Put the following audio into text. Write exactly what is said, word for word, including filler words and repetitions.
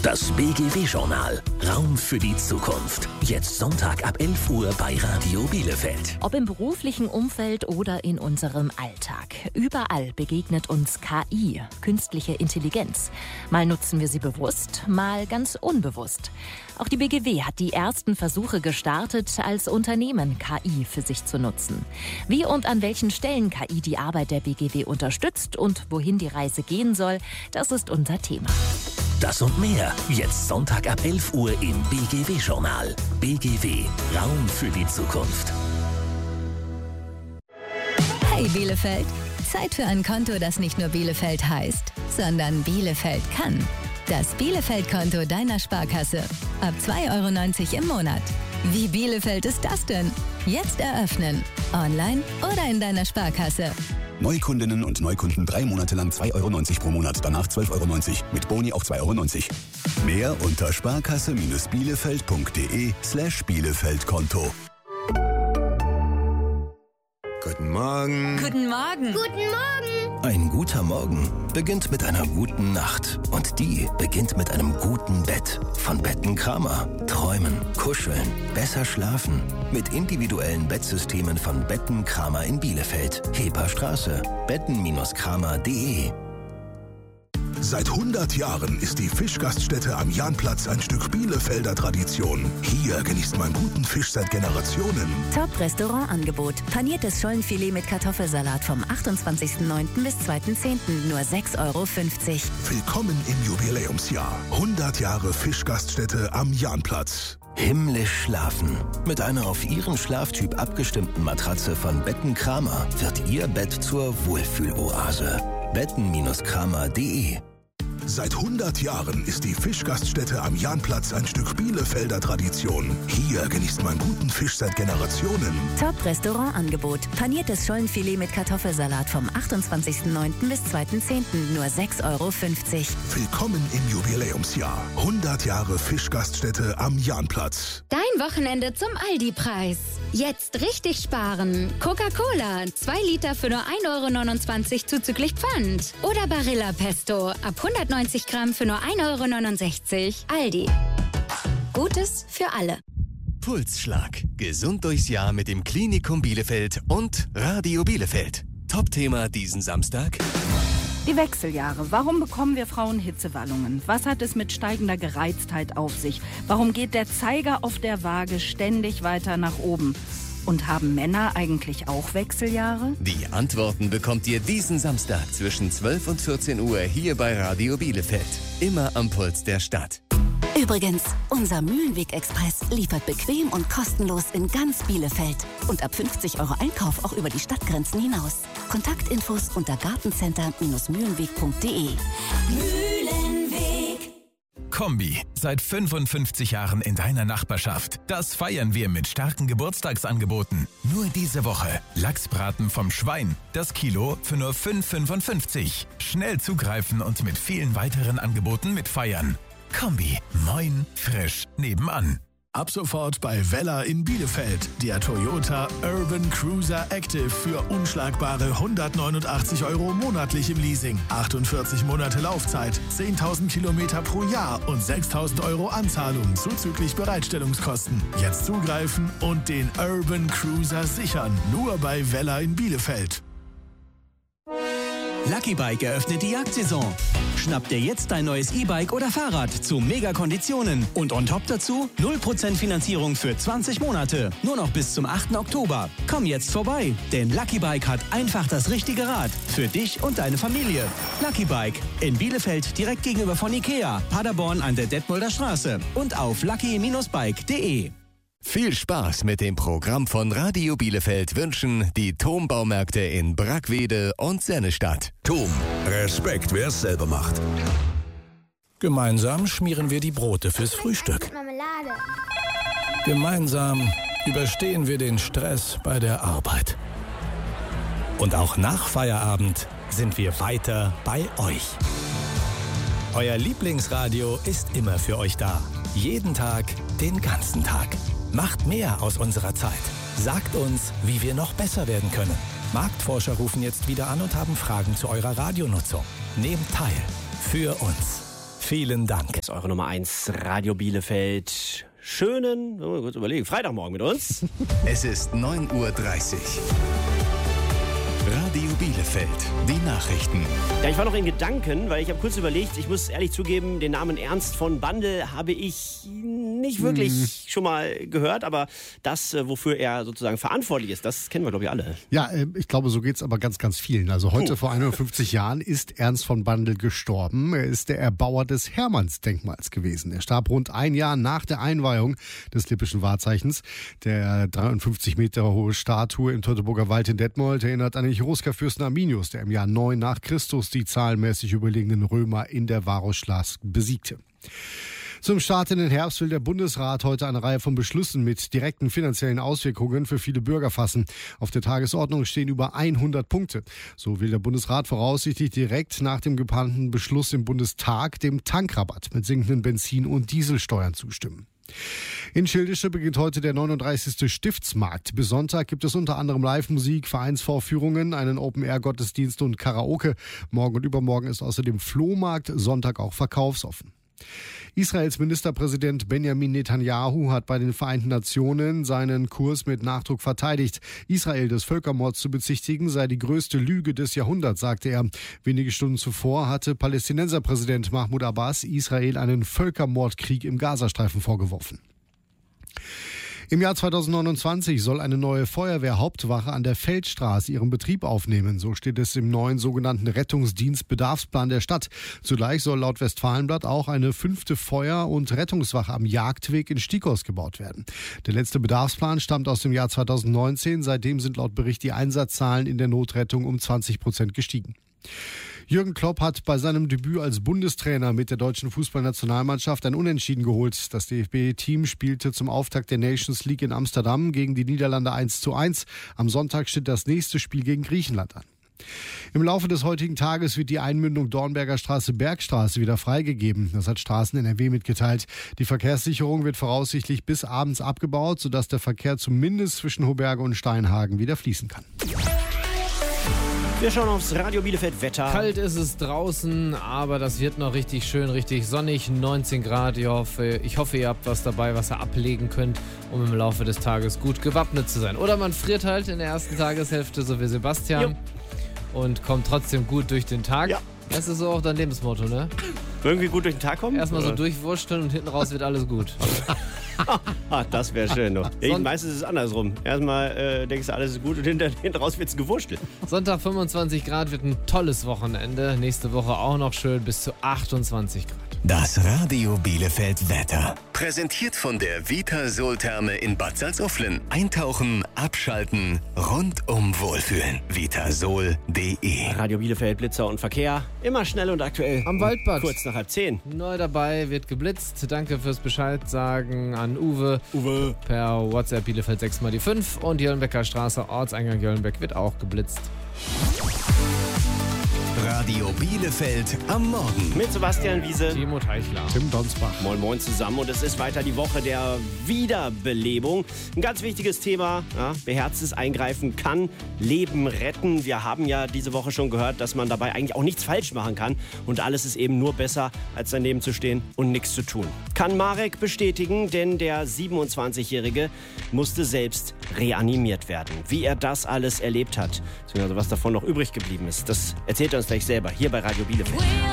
Das B G W-Journal. Raum für die Zukunft. Jetzt Sonntag ab elf Uhr bei Radio Bielefeld. Ob im beruflichen Umfeld oder in unserem Alltag. Überall begegnet uns K I, künstliche Intelligenz. Mal nutzen wir sie bewusst, mal ganz unbewusst. Auch die B G W hat die ersten Versuche gestartet, als Unternehmen K I für sich zu nutzen. Wie und an welchen Stellen K I die Arbeit der B G W unterstützt und wohin die Reise gehen soll, das ist unser Thema. Das und mehr, jetzt Sonntag ab elf Uhr im B G W-Journal. B G W, Raum für die Zukunft. Hey Bielefeld, Zeit für ein Konto, das nicht nur Bielefeld heißt, sondern Bielefeld kann. Das Bielefeld-Konto deiner Sparkasse. Ab zwei Euro neunzig im Monat. Wie Bielefeld ist das denn? Jetzt eröffnen. Online oder in deiner Sparkasse. Neukundinnen und Neukunden drei Monate lang zwei Euro neunzig pro Monat, danach zwölf Euro neunzig. Mit Boni auch zwei Euro neunzig. Mehr unter sparkasse-bielefeld.de slash Bielefeld-Konto. Guten Morgen. Guten Morgen. Guten Morgen. Ein guter Morgen beginnt mit einer guten Nacht. Und die beginnt mit einem guten Bett. Von Betten Kramer. Träumen, kuscheln, besser schlafen. Mit individuellen Bettsystemen von Betten Kramer in Bielefeld. Heperstraße. betten Kramer punkt de. Seit hundert Jahren ist die Fischgaststätte am Jahnplatz ein Stück Bielefelder Tradition. Hier genießt man guten Fisch seit Generationen. Top-Restaurantangebot. Paniertes Schollenfilet mit Kartoffelsalat vom achtundzwanzigsten neunten bis zweiten zehnten Nur sechs Euro fünfzig. Willkommen im Jubiläumsjahr. hundert Jahre Fischgaststätte am Jahnplatz. Himmlisch schlafen. Mit einer auf Ihren Schlaftyp abgestimmten Matratze von Betten Kramer wird Ihr Bett zur Wohlfühloase. betten Kramer punkt de. Seit hundert Jahren ist die Fischgaststätte am Jahnplatz ein Stück Bielefelder Tradition. Hier genießt man guten Fisch seit Generationen. Top-Restaurantangebot. Paniertes Schollenfilet mit Kartoffelsalat vom achtundzwanzigsten neunten bis zweiten zehnten Nur sechs Euro fünfzig. Willkommen im Jubiläumsjahr. hundert Jahre Fischgaststätte am Jahnplatz. Dein Wochenende zum Aldi-Preis. Jetzt richtig sparen. Coca-Cola, zwei Liter für nur ein Euro neunundzwanzig zuzüglich Pfand. Oder Barilla Pesto, ab hundertneunzig Gramm für nur ein Euro neunundsechzig. Aldi. Gutes für alle. Pulsschlag. Gesund durchs Jahr mit dem Klinikum Bielefeld und Radio Bielefeld. Top-Thema diesen Samstag. Die Wechseljahre. Warum bekommen wir Frauen Hitzewallungen? Was hat es mit steigender Gereiztheit auf sich? Warum geht der Zeiger auf der Waage ständig weiter nach oben? Und haben Männer eigentlich auch Wechseljahre? Die Antworten bekommt ihr diesen Samstag zwischen zwölf und vierzehn Uhr hier bei Radio Bielefeld. Immer am Puls der Stadt. Übrigens, unser Mühlenweg-Express liefert bequem und kostenlos in ganz Bielefeld. Und ab fünfzig Euro Einkauf auch über die Stadtgrenzen hinaus. Kontaktinfos unter gartencenter mühlenweg punkt de. Mühlenweg. Kombi, seit fünfundfünfzig Jahren in deiner Nachbarschaft. Das feiern wir mit starken Geburtstagsangeboten. Nur diese Woche Lachsbraten vom Schwein. Das Kilo für nur fünf Euro fünfundfünfzig. Schnell zugreifen und mit vielen weiteren Angeboten mitfeiern. Kombi, moin, frisch, nebenan. Ab sofort bei Weller in Bielefeld. Der Toyota Urban Cruiser Active für unschlagbare hundertneunundachtzig Euro monatlich im Leasing. achtundvierzig Monate Laufzeit, zehntausend Kilometer pro Jahr und sechstausend Euro Anzahlung zuzüglich Bereitstellungskosten. Jetzt zugreifen und den Urban Cruiser sichern. Nur bei Weller in Bielefeld. Lucky Bike eröffnet die Jagdsaison. Schnapp dir jetzt dein neues E-Bike oder Fahrrad zu Mega-Konditionen. Und on top dazu null Prozent Finanzierung für zwanzig Monate. Nur noch bis zum achten Oktober. Komm jetzt vorbei, denn Lucky Bike hat einfach das richtige Rad. Für dich und deine Familie. Lucky Bike in Bielefeld direkt gegenüber von Ikea. Paderborn an der Detmolder Straße. Und auf lucky Bindestrich bike punkt de. Viel Spaß mit dem Programm von Radio Bielefeld wünschen die Thom-Baumärkte in Brackwede und Sennestadt. Thom, Respekt, wer es selber macht. Gemeinsam schmieren wir die Brote fürs Frühstück. Marmelade. Gemeinsam überstehen wir den Stress bei der Arbeit. Und auch nach Feierabend sind wir weiter bei euch. Euer Lieblingsradio ist immer für euch da. Jeden Tag, den ganzen Tag. Macht mehr aus unserer Zeit. Sagt uns, wie wir noch besser werden können. Marktforscher rufen jetzt wieder an und haben Fragen zu eurer Radionutzung. Nehmt teil. Für uns. Vielen Dank. Das ist eure Nummer eins Radio Bielefeld. Schönen, oh, kurz überlegen, Freitagmorgen mit uns. Es ist neun Uhr dreißig. Radio Bielefeld, die Nachrichten. Ja, ich war noch in Gedanken, weil ich habe kurz überlegt, ich muss ehrlich zugeben, den Namen Ernst von Bandl habe ich nicht wirklich hm. schon mal gehört, aber das, wofür er sozusagen verantwortlich ist, das kennen wir, glaube ich, alle. Ja, ich glaube, so geht es aber ganz, ganz vielen. Also heute Puh. vor hundertfünfzig Jahren ist Ernst von Bandl gestorben. Er ist der Erbauer des Hermannsdenkmals gewesen. Er starb rund ein Jahr nach der Einweihung des Lippischen Wahrzeichens. Der dreiundfünfzig Meter hohe Statue im Teutoburger Wald in Detmold erinnert an den Cherusker-Fürsten Arminius, der im Jahr neun nach Christus die zahlenmäßig überlegenen Römer in der Varusschlacht besiegte. Zum Start in den Herbst will der Bundesrat heute eine Reihe von Beschlüssen mit direkten finanziellen Auswirkungen für viele Bürger fassen. Auf der Tagesordnung stehen über hundert Punkte. So will der Bundesrat voraussichtlich direkt nach dem geplanten Beschluss im Bundestag dem Tankrabatt mit sinkenden Benzin- und Dieselsteuern zustimmen. In Schildische beginnt heute der neununddreißigste Stiftsmarkt. Bis Sonntag gibt es unter anderem Live-Musik, Vereinsvorführungen, einen Open-Air-Gottesdienst und Karaoke. Morgen und übermorgen ist außerdem Flohmarkt, Sonntag auch verkaufsoffen. Israels Ministerpräsident Benjamin Netanyahu hat bei den Vereinten Nationen seinen Kurs mit Nachdruck verteidigt. Israel des Völkermords zu bezichtigen sei die größte Lüge des Jahrhunderts, sagte er. Wenige Stunden zuvor hatte Palästinenserpräsident Mahmoud Abbas Israel einen Völkermordkrieg im Gazastreifen vorgeworfen. Im Jahr zweitausendneunundzwanzig soll eine neue Feuerwehrhauptwache an der Feldstraße ihren Betrieb aufnehmen. So steht es im neuen sogenannten Rettungsdienstbedarfsplan der Stadt. Zugleich soll laut Westfalenblatt auch eine fünfte Feuer- und Rettungswache am Jagdweg in Stickos gebaut werden. Der letzte Bedarfsplan stammt aus dem Jahr zweitausendneunzehn. Seitdem sind laut Bericht die Einsatzzahlen in der Notrettung um zwanzig Prozent gestiegen. Jürgen Klopp hat bei seinem Debüt als Bundestrainer mit der deutschen Fußballnationalmannschaft ein Unentschieden geholt. Das D F B-Team spielte zum Auftakt der Nations League in Amsterdam gegen die Niederlande eins zu eins. Am Sonntag steht das nächste Spiel gegen Griechenland an. Im Laufe des heutigen Tages wird die Einmündung Dornberger Straße-Bergstraße wieder freigegeben. Das hat Straßen N R W mitgeteilt. Die Verkehrssicherung wird voraussichtlich bis abends abgebaut, sodass der Verkehr zumindest zwischen Hoberge und Steinhagen wieder fließen kann. Wir schauen aufs Radio Bielefeld Wetter. Kalt ist es draußen, aber das wird noch richtig schön, richtig sonnig, neunzehn Grad. Ich hoffe, ich hoffe, ihr habt was dabei, was ihr ablegen könnt, um im Laufe des Tages gut gewappnet zu sein. Oder man friert halt in der ersten Tageshälfte, so wie Sebastian, jo. und kommt trotzdem gut durch den Tag. Ja. Das ist so auch dein Lebensmotto, ne? Irgendwie gut durch den Tag kommen? Erstmal so durchwursteln und hinten raus wird alles gut. Ach, das wäre schön. Noch. Ja, meistens ist es andersrum. Erstmal äh, denkst du, alles ist gut und hinten, hinten raus wird es gewurstelt. Sonntag fünfundzwanzig Grad wird ein tolles Wochenende. Nächste Woche auch noch schön bis zu achtundzwanzig Grad. Das Radio Bielefeld Wetter. Präsentiert von der Vitasol-Therme in Bad Salzuflen. Eintauchen, abschalten, rundum wohlfühlen. vitasol punkt de. Radio Bielefeld, Blitzer und Verkehr. Immer schnell und aktuell. Am Waldbad. Kurz nach halb zehn. Neu dabei wird geblitzt. Danke fürs Bescheid sagen an Uwe. Uwe. Per WhatsApp Bielefeld sechs mal die fünf. Und Jöllenbecker Straße, Ortseingang Jöllenbeck, wird auch geblitzt. Radio Bielefeld am Morgen. Mit Sebastian Wiese, Timo Teichler, Tim Donsbach. Moin Moin zusammen und es ist weiter die Woche der Wiederbelebung. Ein ganz wichtiges Thema, ja, beherztes Eingreifen kann Leben retten. Wir haben ja diese Woche schon gehört, dass man dabei eigentlich auch nichts falsch machen kann und alles ist eben nur besser, als daneben zu stehen und nichts zu tun. Kann Marek bestätigen, denn der siebenundzwanzigjährige musste selbst reanimiert werden. Wie er das alles erlebt hat, beziehungsweise was davon noch übrig geblieben ist, das erzählt er uns gleich selber hier bei Radio Bielefeld.